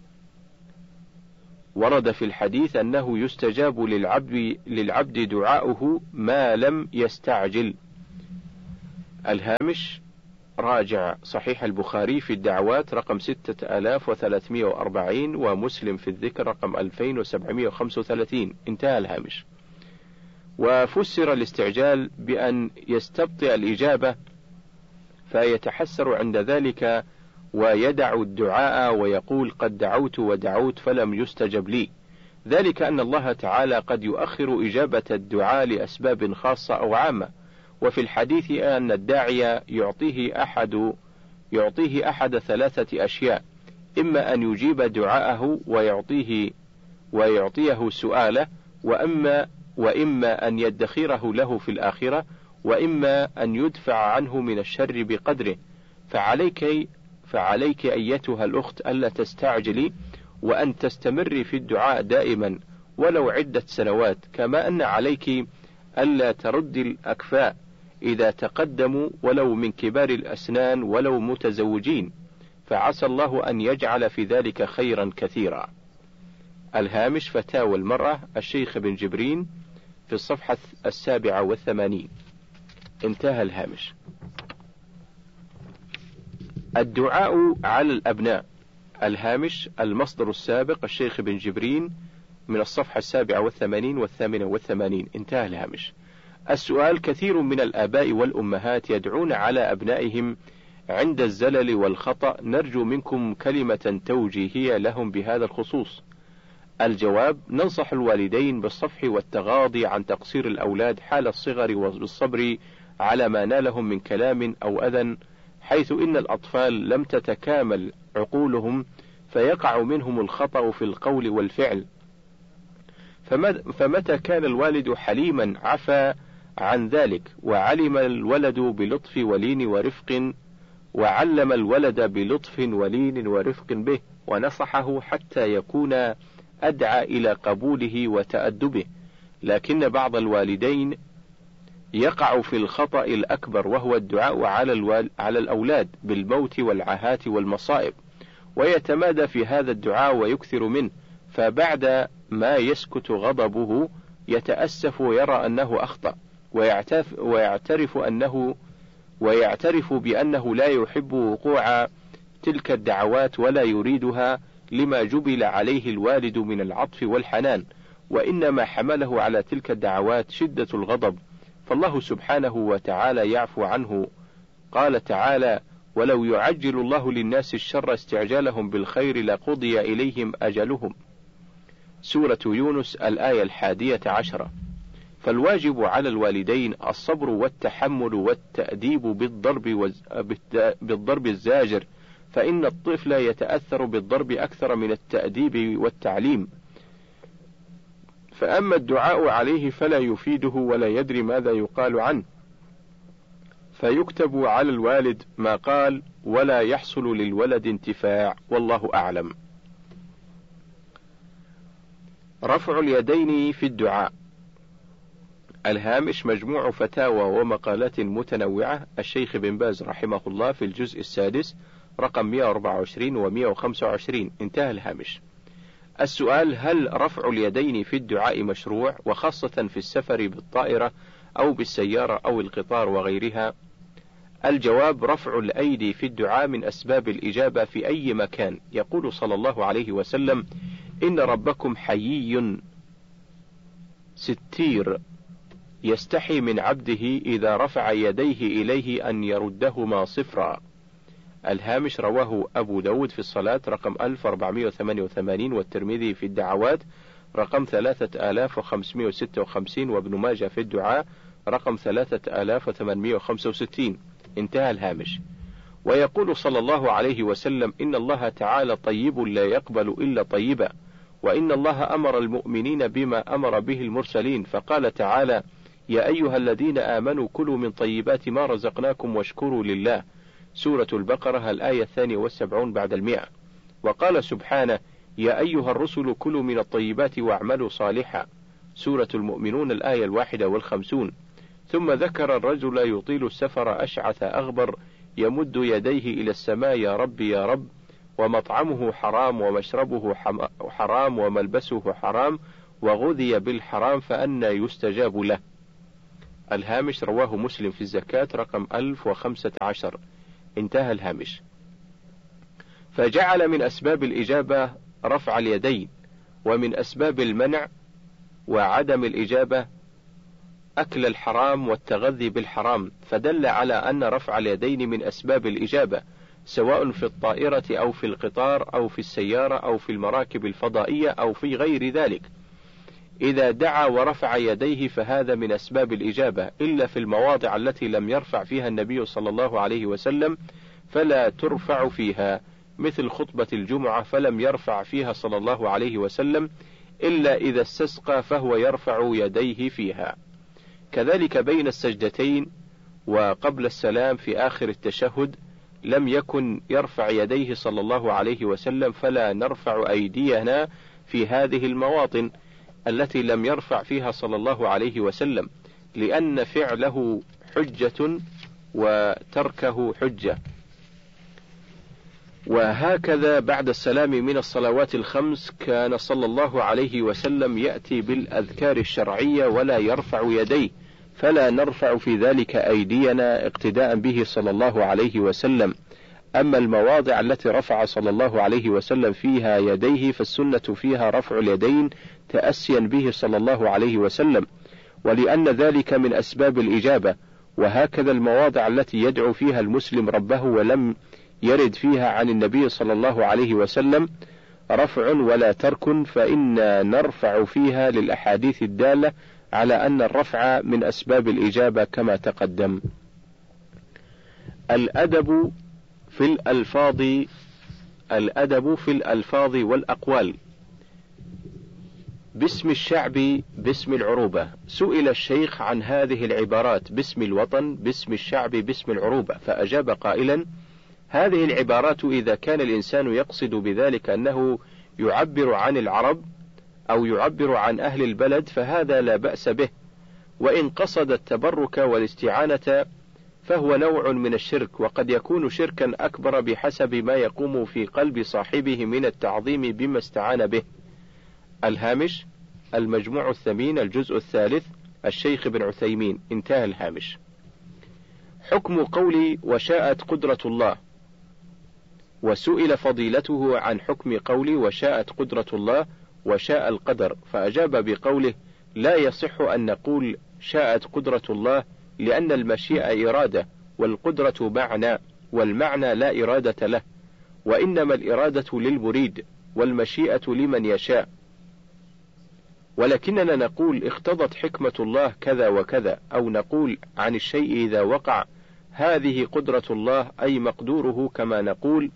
ورد في الحديث أنه يستجاب للعبد, للعبد دعاؤه ما لم يستعجل. الهامش: راجع صحيح البخاري في الدعوات رقم ستة آلاف وثلاثمائة وأربعين، ومسلم في الذكر رقم ألفين وسبعمائة وخمسة وثلاثين. انتهى الهامش. وفسر الاستعجال بأن يستبطئ الإجابة فيتحسر عند ذلك ويدع الدعاء ويقول قد دعوت ودعوت فلم يستجب لي، ذلك أن الله تعالى قد يؤخر إجابة الدعاء لأسباب خاصة أو عامة. وفي الحديث أن الداعي يعطيه أحد يعطيه أحد ثلاثة أشياء: إما أن يجيب دعاءه ويعطيه ويعطيه سؤاله، وأما وإما أن يدخره له في الآخرة، وإما أن يدفع عنه من الشر بقدره. فعليك فعليك أيتها الأخت ألا تستعجلي، وأن تستمري في الدعاء دائما ولو عدة سنوات، كما أن عليك ألا تردي الأكفاء إذا تقدموا ولو من كبار الأسنان ولو متزوجين، فعسى الله أن يجعل في ذلك خيرا كثيرا. الهامش: فتاوى المرأة الشيخ بن جبرين في الصفحة السابعة والثمانين. انتهى الهامش. الدعاء على الأبناء. الهامش: المصدر السابق الشيخ بن جبرين من الصفحة السابعة والثمانين والثامنة والثمانين. انتهى الهامش. السؤال: كثير من الآباء والأمهات يدعون على أبنائهم عند الزلل والخطأ، نرجو منكم كلمة توجيهية لهم بهذا الخصوص. الجواب: ننصح الوالدين بالصفح والتغاضي عن تقصير الأولاد حال الصغر وبالصبر على ما نالهم من كلام أو أذى، حيث إن الأطفال لم تتكامل عقولهم فيقع منهم الخطأ في القول والفعل. فمتى كان الوالد حليما عفا عن ذلك، وعلم الولد بلطف ولين ورفق وعلم الولد بلطف ولين ورفق به، ونصحه حتى يكون أدعى إلى قبوله وتأدبه. لكن بعض الوالدين يقع في الخطأ الأكبر، وهو الدعاء على, الوال... على الأولاد بالموت والعاهات والمصائب، ويتمادى في هذا الدعاء ويكثر منه، فبعد ما يسكت غضبه يتأسف ويرى أنه أخطأ، ويعترف, ويعترف أنه ويعترف بأنه لا يحب وقوع تلك الدعوات ولا يريدها لما جبل عليه الوالد من العطف والحنان، وإنما حمله على تلك الدعوات شدة الغضب، فالله سبحانه وتعالى يعفو عنه. قال تعالى: ولو يعجل الله للناس الشر استعجالهم بالخير لقضي إليهم أجلهم. سورة يونس الآية الحادية عشرة. فالواجب على الوالدين الصبر والتحمل والتأديب بالضرب, بالضرب الزاجر، فإن الطفل يتأثر بالضرب أكثر من التأديب والتعليم. فأما الدعاء عليه فلا يفيده ولا يدري ماذا يقال عنه، فيكتب على الوالد ما قال ولا يحصل للولد انتفاع، والله أعلم. رفع اليدين في الدعاء. الهامش: مجموع فتاوى ومقالات متنوعة الشيخ بن باز رحمه الله في الجزء السادس رقم مئة وأربعة وعشرين و مئة وخمسة وعشرين. انتهى الهامش. السؤال: هل رفع اليدين في الدعاء مشروع، وخاصة في السفر بالطائرة أو بالسيارة أو القطار وغيرها؟ الجواب: رفع الأيدي في الدعاء من أسباب الإجابة في أي مكان. يقول صلى الله عليه وسلم: إن ربكم حيي ستير يستحي من عبده إذا رفع يديه إليه أن يردهما صفرا. الهامش: رواه أبو داود في الصلاة رقم ألف وأربعمائة وثمانية وثمانين، والترمذي في الدعوات رقم ثلاثة آلاف وخمسمائة وستة وخمسين، وابن ماجه في الدعاء رقم ثلاثة آلاف وثمانمائة وخمسة وستين. انتهى الهامش. ويقول صلى الله عليه وسلم: إن الله تعالى طيب لا يقبل إلا طيبا، وإن الله أمر المؤمنين بما أمر به المرسلين، فقال تعالى: يا أيها الذين آمنوا كلوا من طيبات ما رزقناكم واشكروا لله. سورة البقرة الآية الثانية والسبعون بعد المئة. وقال سبحانه: يا أيها الرسل كلوا من الطيبات واعملوا صالحا. سورة المؤمنون الآية الواحدة والخمسون. ثم ذكر الرجل يطيل السفر أشعث أغبر يمد يديه إلى السماء: يا رب يا رب، ومطعمه حرام ومشربه حرام وملبسه حرام وغذي بالحرام فأنى يستجاب له. الهامش رواه مسلم في الزكاة رقم ألف وخمسة عشر. انتهى الهامش. فجعل من أسباب الإجابة رفع اليدين، ومن أسباب المنع وعدم الإجابة أكل الحرام والتغذي بالحرام، فدل على أن رفع اليدين من أسباب الإجابة، سواء في الطائرة أو في القطار أو في السيارة أو في المراكب الفضائية أو في غير ذلك. إذا دعا ورفع يديه فهذا من أسباب الإجابة، إلا في المواضع التي لم يرفع فيها النبي صلى الله عليه وسلم فلا ترفع فيها، مثل خطبة الجمعة فلم يرفع فيها صلى الله عليه وسلم إلا إذا استسقى فهو يرفع يديه فيها. كذلك بين السجدتين وقبل السلام في آخر التشهد لم يكن يرفع يديه صلى الله عليه وسلم، فلا نرفع أيدينا في هذه المواطن التي لم يرفع فيها صلى الله عليه وسلم، لأن فعله حجة وتركه حجة. وهكذا بعد السلام من الصلوات الخمس كان صلى الله عليه وسلم يأتي بالأذكار الشرعية ولا يرفع يديه، فلا نرفع في ذلك أيدينا اقتداء به صلى الله عليه وسلم. أما المواضع التي رفع صلى الله عليه وسلم فيها يديه فالسنة فيها رفع اليدين تأسيا به صلى الله عليه وسلم، ولأن ذلك من أسباب الإجابة. وهكذا المواضع التي يدعو فيها المسلم ربه ولم يرد فيها عن النبي صلى الله عليه وسلم رفع ولا ترك، فإن نرفع فيها للأحاديث الدالة على أن الرفع من أسباب الإجابة كما تقدم. الأدب في الألفاظ الأدب في الألفاظ والأقوال. باسم الشعب باسم العروبة. سئل الشيخ عن هذه العبارات باسم الوطن باسم الشعب باسم العروبة، فأجاب قائلا: هذه العبارات إذا كان الإنسان يقصد بذلك أنه يعبر عن العرب أو يعبر عن أهل البلد فهذا لا بأس به، وإن قصد التبرك والاستعانة فهو نوع من الشرك، وقد يكون شركا أكبر بحسب ما يقوم في قلب صاحبه من التعظيم بما استعان به. الهامش المجموع الثمين الجزء الثالث الشيخ بن عثيمين. انتهى الهامش. حكم قولي وشاءت قدرة الله. وسئل فضيلته عن حكم قولي وشاءت قدرة الله وشاء القدر، فأجاب بقوله: لا يصح أن نقول شاءت قدرة الله، لأن المشيئة إرادة والقدرة معنى، والمعنى لا إرادة له، وإنما الإرادة للمريد والمشيئة لمن يشاء. ولكننا نقول اقتضت حكمة الله كذا وكذا، أو نقول عن الشيء إذا وقع هذه قدرة الله أي مقدوره، كما نقول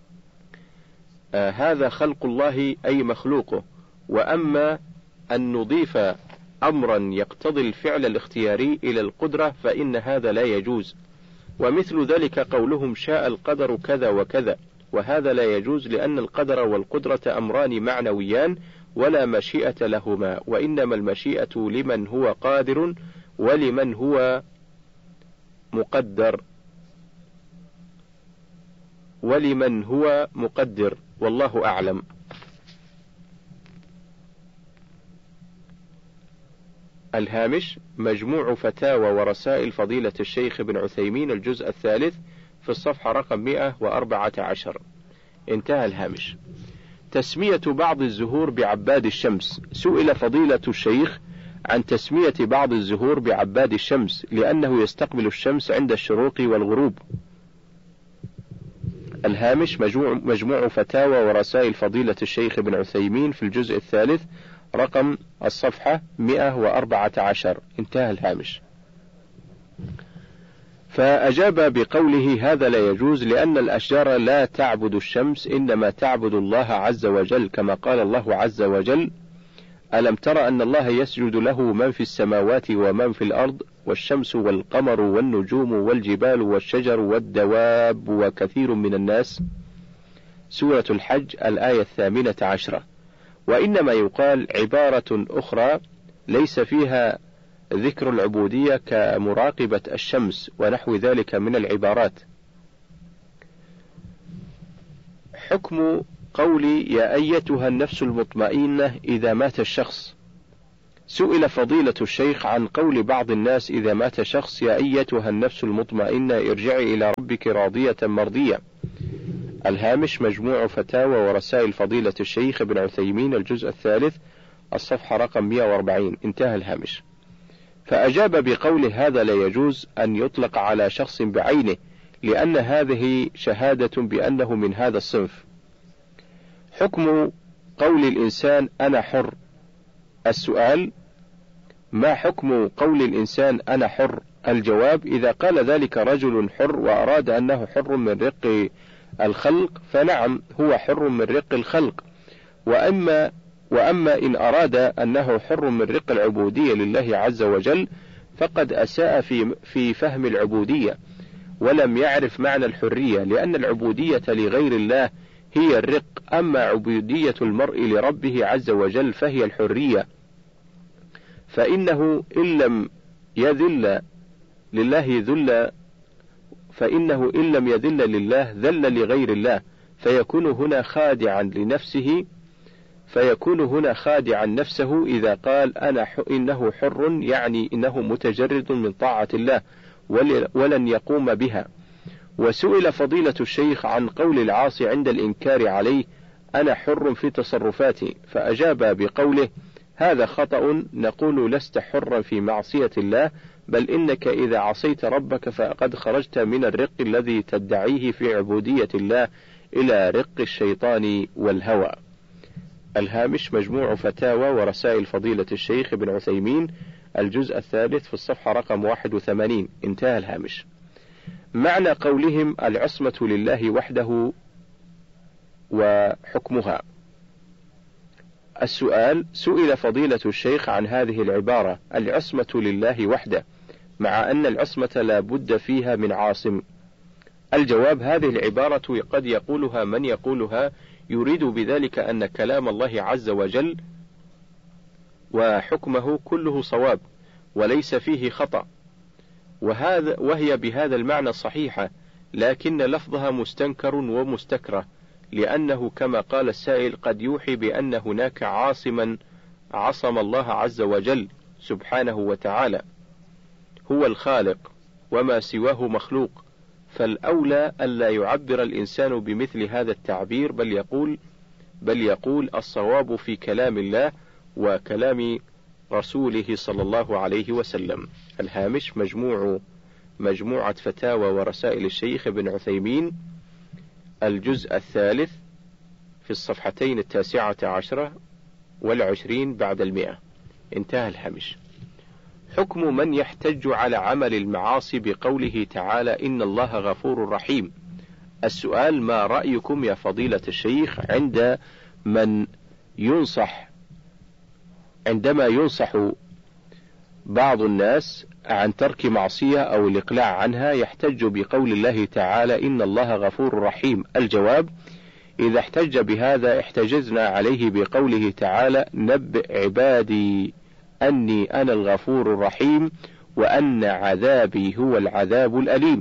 آه هذا خلق الله أي مخلوقه. وأما أن نضيف أمرا يقتضي الفعل الاختياري إلى القدرة فإن هذا لا يجوز. ومثل ذلك قولهم شاء القدر كذا وكذا، وهذا لا يجوز، لأن القدر والقدرة أمران معنويان ولا مشيئة لهما، وإنما المشيئة لمن هو قادر ولمن هو مقدر ولمن هو مقدر والله أعلم. الهامش مجموع فتاوى ورسائل فضيلة الشيخ بن عثيمين الجزء الثالث في الصفحة رقم مئة وأربعة عشر. انتهى الهامش. تسمية بعض الزهور بعباد الشمس. سئل فضيلة الشيخ عن تسمية بعض الزهور بعباد الشمس، لأنه يستقبل الشمس عند الشروق والغروب. الهامش مجموع, مجموع فتاوى ورسائل فضيلة الشيخ بن عثيمين في الجزء الثالث رقم الصفحة مئة وأربعة عشر. انتهى الهامش. فأجاب بقوله هذا لا يجوز، لأن الأشجار لا تعبد الشمس، إنما تعبد الله عز وجل، كما قال الله عز وجل: ألم تر أن الله يسجد له من في السماوات ومن في الأرض والشمس والقمر والنجوم والجبال والشجر والدواب وكثير من الناس. سورة الحج الآية الثامنة عشرة. وإنما يقال عبارة أخرى ليس فيها ذكر العبودية كمراقبة الشمس ونحو ذلك من العبارات. حكم قولي يا أيتها النفس المطمئنة إذا مات الشخص. سئل فضيلة الشيخ عن قول بعض الناس إذا مات شخص يا أيتها النفس المطمئنة ارجعي إلى ربك راضية مرضية. الهامش مجموع فتاوى ورسائل فضيلة الشيخ ابن عثيمين الجزء الثالث الصفحة رقم مئة وأربعين، انتهى الهامش. فأجاب بقوله هذا لا يجوز أن يطلق على شخص بعينه، لأن هذه شهادة بأنه من هذا الصنف. حكم قول الإنسان أنا حر. السؤال: ما حكم قول الإنسان أنا حر؟ الجواب: إذا قال ذلك رجل حر وأراد أنه حر من رق الخلق فنعم هو حر من رق الخلق، وأما وأما إن أراد أنه حر من رق العبودية لله عز وجل فقد أساء في في فهم العبودية، ولم يعرف معنى الحرية، لأن العبودية لغير الله هي الرق، أما عبودية المرء لربه عز وجل فهي الحرية. فإنه إن لم يذل لله ذل فإنه إن لم يذل لله ذل لغير الله، فيكون هنا خادعا لنفسه فيكون هنا خادعا نفسه إذا قال أنا إنه حر، يعني إنه متجرد من طاعة الله ولن يقوم بها. وسئل فضيلة الشيخ عن قول العاصي عند الإنكار عليه أنا حر في تصرفاتي، فأجاب بقوله هذا خطأ، نقول لست حرا في معصية الله، بل إنك إذا عصيت ربك فقد خرجت من الرق الذي تدعيه في عبودية الله إلى رق الشيطان والهوى. الهامش مجموع فتاوى ورسائل فضيلة الشيخ ابن عثيمين الجزء الثالث في الصفحة رقم واحد وثمانين، انتهى الهامش. معنى قولهم العصمة لله وحده وحكمها. السؤال: سئل فضيلة الشيخ عن هذه العبارة العصمة لله وحده، مع أن العصمة لا بد فيها من عاصم. الجواب: هذه العبارة قد يقولها من يقولها يريد بذلك أن كلام الله عز وجل وحكمه كله صواب وليس فيه خطأ، وهذا وهي بهذا المعنى صحيحة، لكن لفظها مستنكر ومستكره، لأنه كما قال السائل قد يوحي بأن هناك عاصما عصم الله عز وجل سبحانه وتعالى، هو الخالق وما سواه مخلوق، فالأولى ألا يعبر الإنسان بمثل هذا التعبير، بل يقول بل يقول الصواب في كلام الله وكلام رسوله صلى الله عليه وسلم. الهامش مجموع مجموعة فتاوى ورسائل الشيخ ابن عثيمين الجزء الثالث في الصفحتين التاسعة عشرة والعشرين بعد المئة، انتهى الهامش. حكم من يحتج على عمل المعاصي بقوله تعالى إن الله غفور رحيم. السؤال: ما رأيكم يا فضيلة الشيخ عند من ينصح عندما ينصح بعض الناس عن ترك معصية أو الإقلاع عنها يحتج بقول الله تعالى إن الله غفور رحيم؟ الجواب: إذا احتج بهذا احتجزنا عليه بقوله تعالى نبئ عبادي أني أنا الغفور الرحيم وأن عذابي هو العذاب الأليم.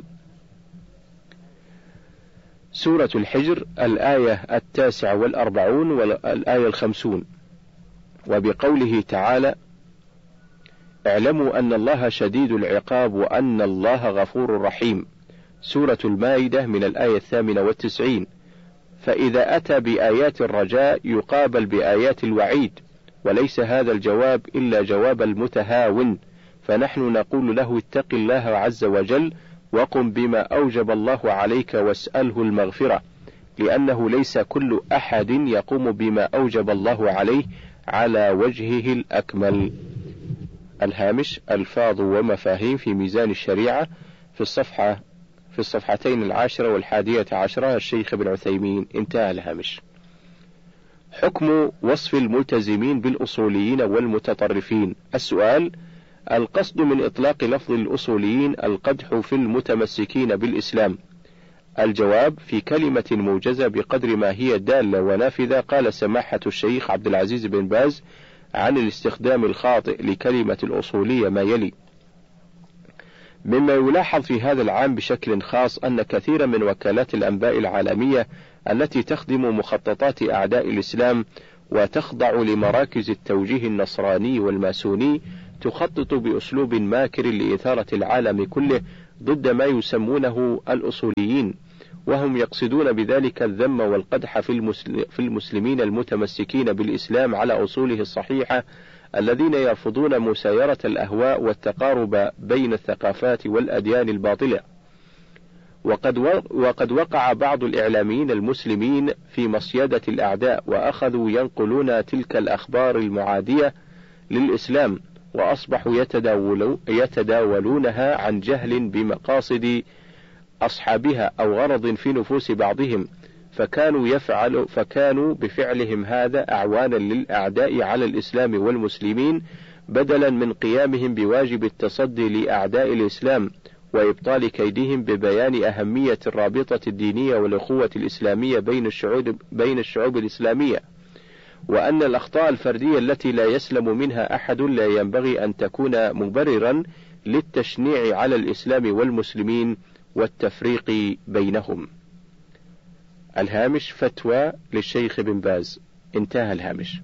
سورة الحجر الآية التاسعة والأربعون والآية الخمسون. وبقوله تعالى اعلموا أن الله شديد العقاب وأن الله غفور رحيم. سورة المائدة من الآية الثامنة والتسعين. فإذا أتى بآيات الرجاء يقابل بآيات الوعيد، وليس هذا الجواب إلا جواب المتهاون، فنحن نقول له اتق الله عز وجل وقم بما أوجب الله عليك واسأله المغفرة، لأنه ليس كل أحد يقوم بما أوجب الله عليه على وجهه الأكمل. الهامش ألفاظ ومفاهيم في ميزان الشريعة في الصفحة في الصفحتين العاشرة والحادية عشرة الشيخ ابن عثيمين، انتهى الهامش. حكم وصف الملتزمين بالأصوليين والمتطرفين. السؤال: القصد من إطلاق لفظ الأصوليين القدح في المتمسكين بالإسلام. الجواب: في كلمة موجزة بقدر ما هي دالة ونافذة قال سماحة الشيخ عبد العزيز بن باز عن الاستخدام الخاطئ لكلمة الأصولية ما يلي: مما يلاحظ في هذا العام بشكل خاص أن كثيرا من وكالات الأنباء العالمية التي تخدم مخططات أعداء الإسلام وتخضع لمراكز التوجيه النصراني والماسوني تخطط بأسلوب ماكر لإثارة العالم كله ضد ما يسمونه الأصوليين، وهم يقصدون بذلك الذم والقدح في المسلمين المتمسكين بالإسلام على أصوله الصحيحة الذين يرفضون مسايرة الأهواء والتقارب بين الثقافات والأديان الباطلة. وقد وقد وقع بعض الإعلاميين المسلمين في مصيدة الأعداء وأخذوا ينقلون تلك الأخبار المعادية للإسلام، وأصبحوا يتداولو يتداولونها عن جهل بمقاصد أصحابها أو غرض في نفوس بعضهم، فكانوا يفعل فكانوا بفعلهم هذا أعوانا للأعداء على الإسلام والمسلمين، بدلا من قيامهم بواجب التصدي لأعداء الإسلام وإبطال كيدهم ببيان أهمية الرابطة الدينية والأخوة الإسلامية بين الشعوب بين الشعوب الإسلامية، وأن الأخطاء الفردية التي لا يسلم منها أحد لا ينبغي أن تكون مبررا للتشنيع على الإسلام والمسلمين والتفريق بينهم. الهامش: فتوى للشيخ بن باز. انتهى الهامش.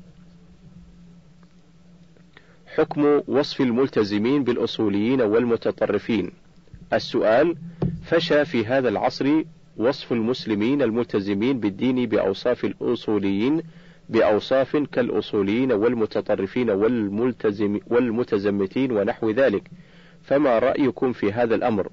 حكم وصف الملتزمين بالأصوليين والمتطرفين. السؤال: فشى في هذا العصر وصف المسلمين الملتزمين بالدين بأوصاف الأصوليين بأوصاف كالأصوليين والمتطرفين والملتزم والمتزمتين ونحو ذلك، فما رأيكم في هذا الأمر؟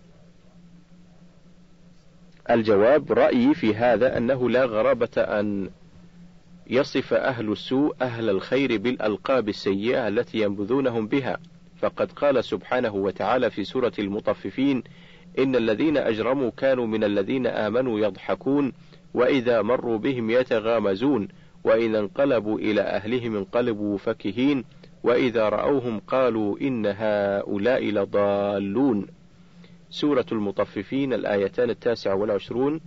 الجواب: رأيي في هذا أنه لا غرابة أن يصف أهل السوء أهل الخير بالألقاب السيئة التي ينبذونهم بها، فقد قال سبحانه وتعالى في سورة المطففين: إن الذين أجرموا كانوا من الذين آمنوا يضحكون وإذا مروا بهم يتغامزون وإذا انقلبوا إلى أهلهم انقلبوا فكهين وإذا رأوهم قالوا إن هؤلاء لضالون. سورة المطففين الآيتان التاسعة والعشرون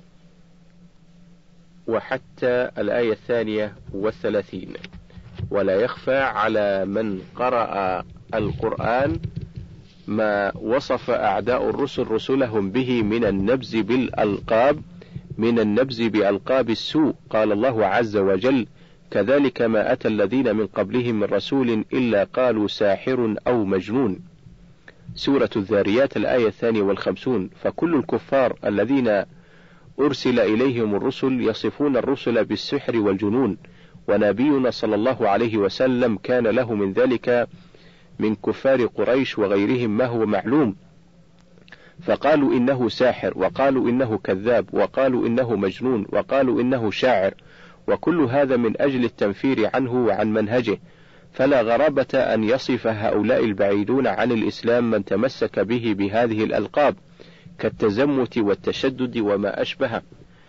وحتى الآية الثانية والثلاثين. ولا يخفى على من قرأ القرآن ما وصف أعداء الرسل رسلهم به من النبز بالألقاب من النبز بألقاب السوء. قال الله عز وجل: كذلك ما أتى الذين من قبلهم من رسول إلا قالوا ساحر أو مجنون. سورة الذاريات الآية الثانية والخمسون. فكل الكفار الذين أرسل إليهم الرسل يصفون الرسل بالسحر والجنون، ونبينا صلى الله عليه وسلم كان له من ذلك من كفار قريش وغيرهم ما هو معلوم، فقالوا إنه ساحر، وقالوا إنه كذاب، وقالوا إنه مجنون، وقالوا إنه شاعر، وكل هذا من أجل التنفير عنه وعن منهجه. فلا غرابة أن يصف هؤلاء البعيدون عن الإسلام من تمسك به بهذه الألقاب كالتزمت والتشدد وما أشبه.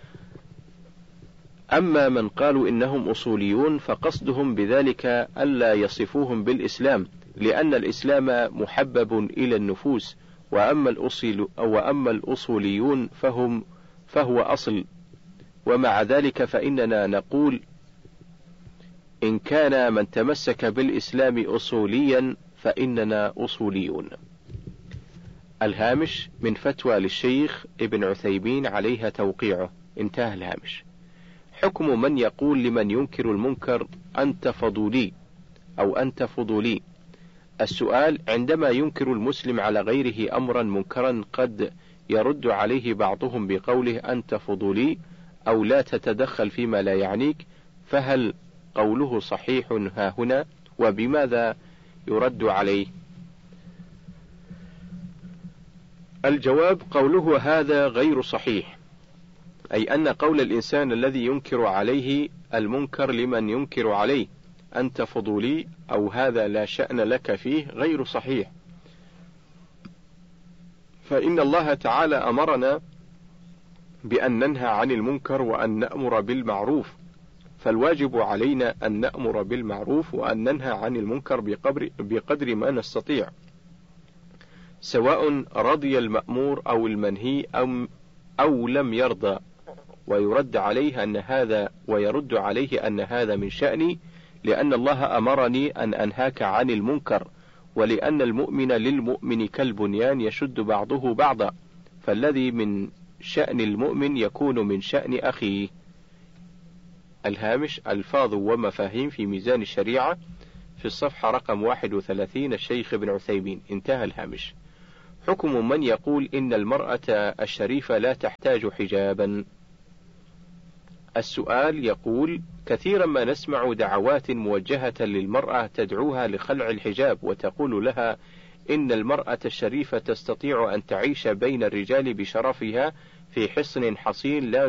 أما من قالوا إنهم أصوليون فقصدهم بذلك ألا يصفوهم بالإسلام، لأن الإسلام محبب إلى النفوس، وأما الأصول وأما الأصوليون فهم فهو أصل. ومع ذلك فإننا نقول: إن كان من تمسك بالإسلام أصوليا فإننا أصوليون. الهامش: من فتوى للشيخ ابن عثيمين عليها توقيعه. انتهى الهامش. حكم من يقول لمن ينكر المنكر: أنت فضولي أو أنت فضولي. السؤال: عندما ينكر المسلم على غيره أمرا منكرا قد يرد عليه بعضهم بقوله: أنت فضولي أو لا تتدخل فيما لا يعنيك، فهل قوله صحيح ها هنا؟ وبماذا يرد عليه؟ الجواب: قوله هذا غير صحيح، أي أن قول الإنسان الذي ينكر عليه المنكر لمن ينكر عليه أنت فضولي أو هذا لا شأن لك فيه غير صحيح، فإن الله تعالى أمرنا بأن ننهى عن المنكر وأن نأمر بالمعروف، فالواجب علينا أن نأمر بالمعروف وأن ننهى عن المنكر بقدر, بقدر ما نستطيع، سواء رضي المأمور أو المنهي أو, أو لم يرضى. ويرد عليه أن هذا ويرد عليه أن هذا من شأني، لأن الله أمرني أن أنهاك عن المنكر، ولأن المؤمن للمؤمن كالبنيان يشد بعضه بعضا، فالذي من شأن المؤمن يكون من شأن أخيه. الهامش: ألفاظ ومفاهيم في ميزان الشريعة، في الصفحة رقم واحد وثلاثين، الشيخ ابن عثيمين. انتهى الهامش. حكم من يقول إن المرأة الشريفة لا تحتاج حجابا. السؤال يقول: كثيرا ما نسمع دعوات موجهة للمرأة تدعوها لخلع الحجاب، وتقول لها إن المرأة الشريفة تستطيع أن تعيش بين الرجال بشرفها في حصن حصين لا